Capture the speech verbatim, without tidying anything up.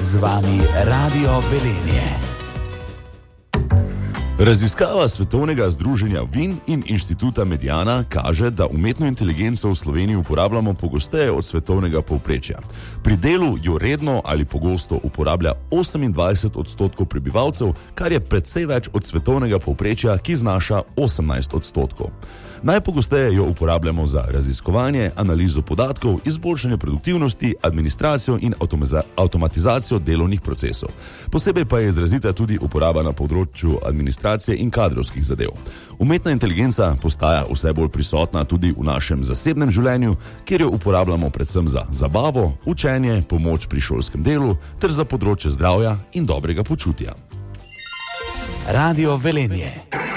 Z vami Radio Velenje. Raziskava Svetovnega združenja Vin in Inštituta Mediana kaže, da umetno inteligenco v Sloveniji uporabljamo pogosteje od svetovnega povprečja. Pri delu jo redno ali pogosto uporablja osemindvajset odstotkov prebivalcev, kar je precej več od svetovnega povprečja, ki znaša osemnajst odstotkov. Najpogosteje jo uporabljamo za raziskovanje, analizo podatkov, izboljšanje produktivnosti, administracijo in avtomatizacijo delovnih procesov. Posebej pa je izrazita tudi uporaba na področju administracije in kadrovskih zadev. Umetna inteligenca postaja vse bolj prisotna tudi v našem zasebnem življenju, kjer jo uporabljamo predvsem za zabavo, učenje, pomoč pri šolskem delu ter za področje zdravja in dobrega počutja. Radio Velenje.